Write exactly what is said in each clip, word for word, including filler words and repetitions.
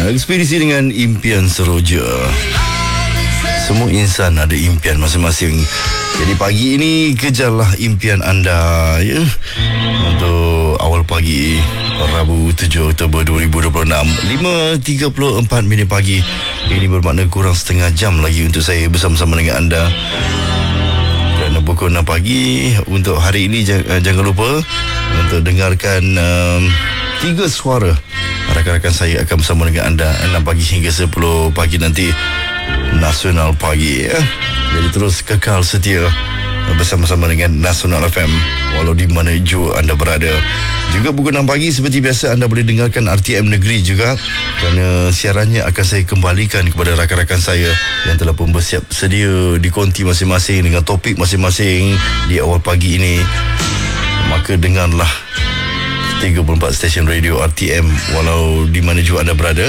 Ekspedisi dengan impian seroja. Semua insan ada impian masing-masing. Jadi pagi ini kejarlah impian anda, ya. Untuk awal pagi Rabu tujuh Oktober dua ribu dua puluh enam, lima tiga puluh empat minit pagi. Ini bermakna kurang setengah jam lagi untuk saya bersama-sama dengan anda. Dan pukul enam pagi untuk hari ini, jangan, jangan lupa untuk dengarkan um, tiga suara. Rakan-rakan saya akan bersama dengan anda enam pagi hingga sepuluh pagi nanti. Nasional Pagi, ya. Jadi terus kekal setia bersama-sama dengan Nasional F M walau di mana jua anda berada. Juga pukul enam pagi seperti biasa anda boleh dengarkan R T M Negeri juga, kerana siarannya akan saya kembalikan kepada rakan-rakan saya yang telah pun bersiap sedia di konti masing-masing dengan topik masing-masing di awal pagi ini. Maka dengarlah tiga puluh empat stesen radio R T M walau di mana jua anda berada,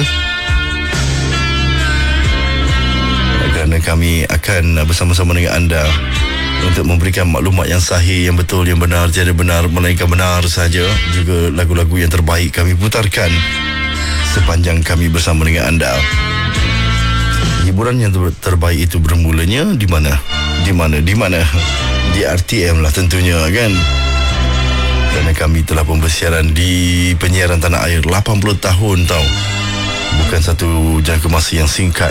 kerana kami akan bersama-sama dengan anda untuk memberikan maklumat yang sahih, yang betul, yang benar, tiada benar melainkan benar saja. Juga lagu-lagu yang terbaik kami putarkan sepanjang kami bersama dengan anda. Hiburan yang terbaik itu bermulanya di mana? Di mana? Di mana? Di R T M lah tentunya, kan? Kerana kami telah pun bersiaran di penyiaran tanah air lapan puluh tahun tau. Bukan satu jangka masa yang singkat.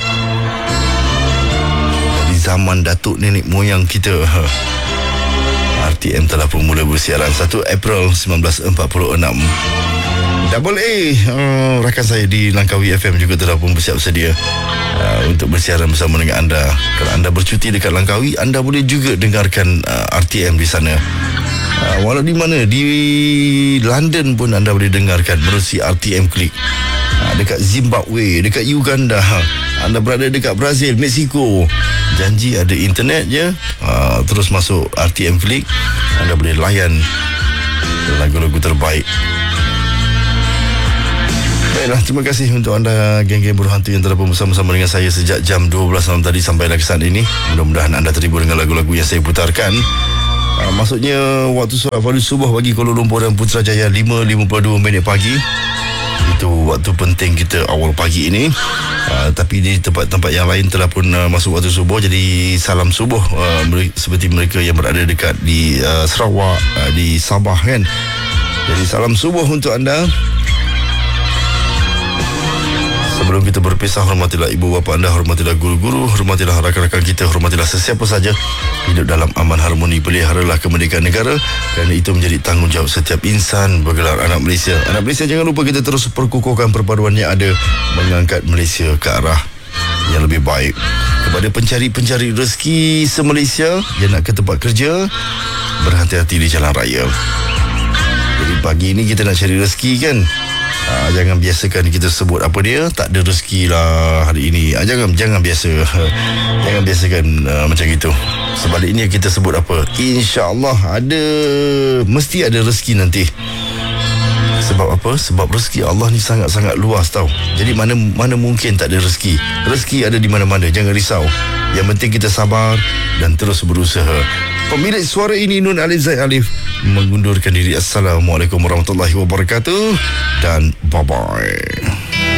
Zaman datuk nenek moyang kita, R T M telah pun mula bersiaran satu April seribu sembilan ratus empat puluh enam. Double A, uh, rakan saya di Langkawi F M juga telah pun bersiap sedia uh, untuk bersiaran bersama dengan anda. Kalau anda bercuti dekat Langkawi, anda boleh juga dengarkan uh, R T M di sana. Uh, walau di mana, di London pun anda boleh dengarkan melalui R T M Click. uh, Dekat Zimbabwe, dekat Uganda, anda berada dekat Brazil, Mexico, janji ada internet je, uh, terus masuk R T M Click, anda boleh layan lagu-lagu terbaik. Baiklah, terima kasih untuk anda geng-geng buruh hantu yang telah bersama-sama dengan saya sejak jam dua belas malam tadi sampai ke saat ini. Mudah-mudahan anda terhibur dengan lagu-lagu yang saya putarkan. Uh, maksudnya waktu solat fardu subuh bagi Kuala Lumpur dan Putrajaya lima lima puluh dua minit pagi. Itu waktu penting kita awal pagi ini. Uh, tapi di tempat-tempat yang lain telah pun uh, masuk waktu subuh. Jadi salam subuh uh, seperti mereka yang berada dekat di uh, Sarawak, uh, di Sabah, kan. Jadi salam subuh untuk anda. Sebelum kita berpisah, hormatilah ibu bapa anda, hormatilah guru-guru, hormatilah rakan-rakan kita, hormatilah sesiapa saja. Hidup dalam aman harmoni, peliharalah kemerdekaan negara, kerana itu menjadi tanggungjawab setiap insan bergelar anak Malaysia. Anak Malaysia, jangan lupa kita terus perkukuhkan perpaduan yang ada, mengangkat Malaysia ke arah yang lebih baik. Kepada pencari-pencari rezeki se-Malaysia yang nak ke tempat kerja, berhati-hati di jalan raya. Jadi pagi ini kita nak cari rezeki, kan. Ah, jangan biasakan kita sebut apa dia, tak ada rezeki lah hari ini. Ah, jangan jangan biasa. Jangan biasakan uh, macam itu. Sebaliknya kita sebut apa? InsyaAllah ada, mesti ada rezeki nanti. Sebab apa? Sebab rezeki Allah ni sangat-sangat luas tau. Jadi mana mana mungkin tak ada rezeki. Rezeki ada di mana-mana, jangan risau. Yang penting kita sabar dan terus berusaha. Pemilik suara ini Nun Alif Zaid Alif mengundurkan diri. Assalamualaikum warahmatullahi wabarakatuh dan bye-bye.